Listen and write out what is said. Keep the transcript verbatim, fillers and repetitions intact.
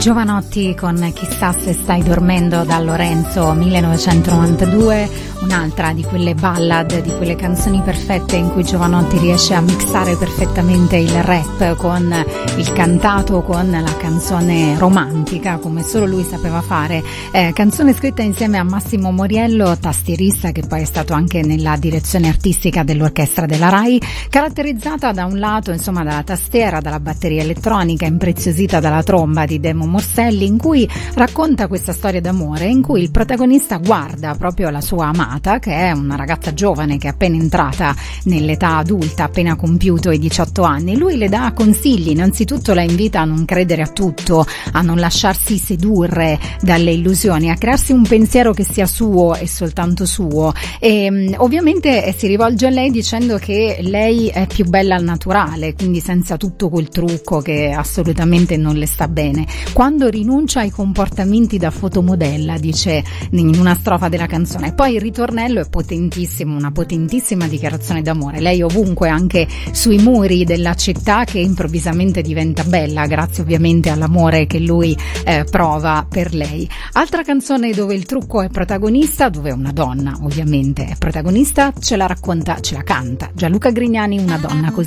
Giovanotti con Chissà se stai dormendo da Lorenzo millenovecentonovantadue, un'altra di quelle ballad, di quelle canzoni perfette in cui Giovanotti riesce a mixare perfettamente il rap con il cantato, con la canzone romantica come solo lui sapeva fare. Eh, canzone scritta insieme a Massimo Moriello, tastierista che poi è stato anche nella direzione artistica dell'orchestra della Rai, caratterizzata da un lato insomma dalla tastiera, dalla batteria elettronica, impreziosita dalla tromba di Demo Morselli, in cui racconta questa storia d'amore in cui il protagonista guarda proprio la sua amata, che è una ragazza giovane che è appena entrata nell'età adulta, appena compiuto i diciotto anni. Lui le dà consigli, innanzitutto la invita a non credere a tutto, a non lasciarsi sedurre dalle illusioni, a crearsi un pensiero che sia suo e soltanto suo, e ovviamente eh, si rivolge a lei dicendo che lei è più bella al naturale, quindi senza tutto quel trucco che assolutamente non le sta bene. Quando rinuncia ai comportamenti da fotomodella, dice in una strofa della canzone. Poi il ritornello è potentissimo, una potentissima dichiarazione d'amore. Lei ovunque, anche sui muri della città, che improvvisamente diventa bella grazie ovviamente all'amore che lui eh, prova per lei. Altra canzone dove il trucco è protagonista, dove una donna ovviamente è protagonista, ce la racconta, ce la canta Gianluca Grignani, Una donna così.